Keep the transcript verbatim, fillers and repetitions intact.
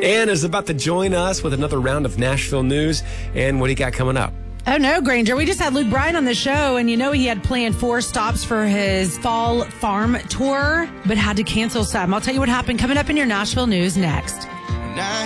Ann is about to join us with another round of Nashville news. And what do you got coming up? Oh, no, Granger. We just had Luke Bryan on the show, and you know he had planned four stops for his fall farm tour, but had to cancel some. I'll tell you what happened coming up in your Nashville news next.